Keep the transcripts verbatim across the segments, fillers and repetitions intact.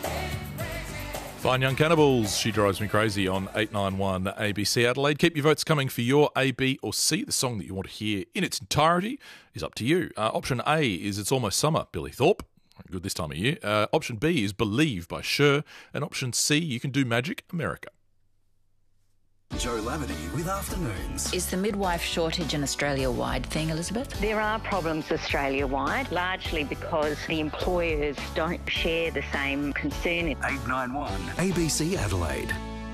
Fine Young Cannibals, She Drives Me Crazy on eight nine one A B C Adelaide. Keep your votes coming for your A, B or C. The song that you want to hear in its entirety is up to you. Uh, option A is It's Almost Summer, Billy Thorpe. Good this time of year. Uh, option B is Believe by Cher. And option C, You Can Do Magic, America. Joe Lavity with Afternoons. Is the midwife shortage an Australia-wide thing, Elizabeth? There are problems Australia-wide, largely because the employers don't share the same concern. eight nine one A B C Adelaide.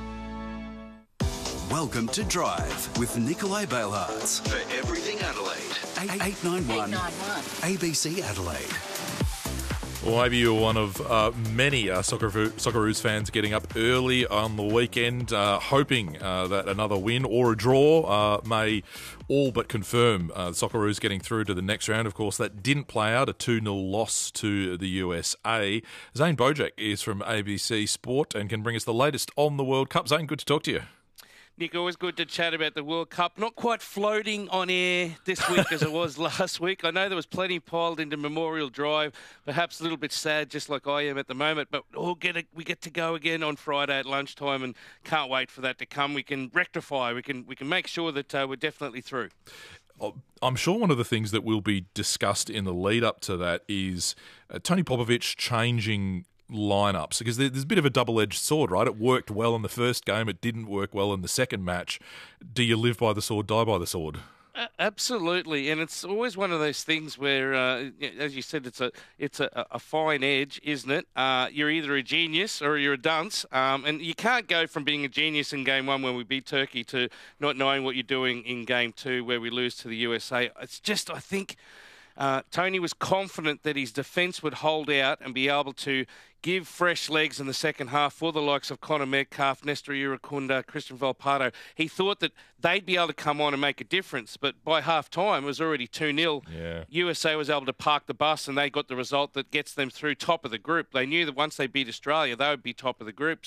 Welcome to Drive with Nikolai Bailhartz. For everything Adelaide. eight nine one A B C Adelaide. Well, maybe you're one of uh, many uh, Soccer- Socceroos fans getting up early on the weekend, uh, hoping uh, that another win or a draw uh, may all but confirm uh, Socceroos getting through to the next round. Of course, that didn't play out, a two nil loss to the U S A. Zane Bojack is from A B C Sport and can bring us the latest on the World Cup. Zane, good to talk to you. Nick, always good to chat about the World Cup. Not quite floating on air this week as it was last week. I know there was plenty piled into Memorial Drive, perhaps a little bit sad, just like I am at the moment, but we'll get a, we get to go again on Friday at lunchtime and can't wait for that to come. We can rectify, we can we can make sure that uh, we're definitely through. I'm sure one of the things that will be discussed in the lead up to that is uh, Tony Popovic changing lineups, because there's a bit of a double-edged sword, right? It worked well in the first game, it didn't work well in the second match. Do you live by the sword, die by the sword? Uh, absolutely, and it's always one of those things where, uh, as you said, it's a it's a, a fine edge, isn't it? Uh, you're either a genius or you're a dunce, um, and you can't go from being a genius in game one when we beat Turkey to not knowing what you're doing in game two where we lose to the U S A. It's just, I think, Uh, Tony was confident that his defence would hold out and be able to give fresh legs in the second half for the likes of Connor Metcalf, Nestor Irukunda, Christian Volpato. He thought that they'd be able to come on and make a difference, but by half-time it was already two nil. Yeah. U S A was able to park the bus and they got the result that gets them through top of the group. They knew that once they beat Australia, they would be top of the group.